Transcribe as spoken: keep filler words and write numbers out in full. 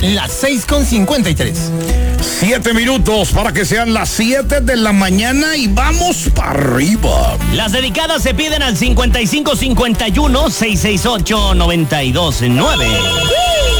las seis con cincuenta y tres. Siete minutos para que sean las siete de la mañana y vamos para arriba. Las dedicadas se piden al cincuenta y cinco cincuenta y uno seiscientos sesenta y ocho noventa y dos nueve.